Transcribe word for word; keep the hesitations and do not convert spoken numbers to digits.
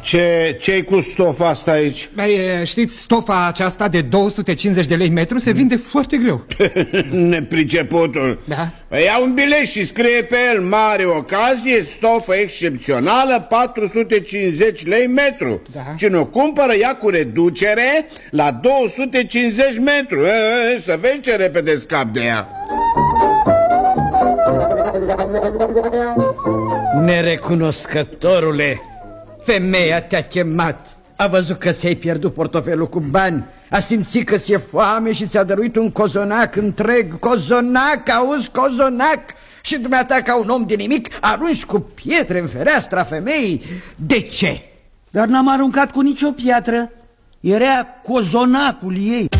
Ce, ce-i cu stofa asta aici? Băi, știți, stofa aceasta de două sute cincizeci de lei metru se vinde foarte greu. Nepriceputul. Da? Ia un bilet și scrie pe el: mare ocazie, stofă excepțională, patru sute cincizeci lei metru. Da. Cine o cumpără ia cu reducere la două sute cincizeci metru. E, e, să vezi ce repede scap de ea. Nerecunoscătorule, femeia te-a chemat. A văzut că ți-ai pierdut portofelul cu bani, a simțit că ți-e foame și ți-a dăruit un cozonac întreg. Cozonac, auzi, cozonac? Și dumneata, ca un om de nimic, arunci cu pietre în fereastra femeii. De ce? Dar n-am aruncat cu nicio piatră. Era cozonacul ei.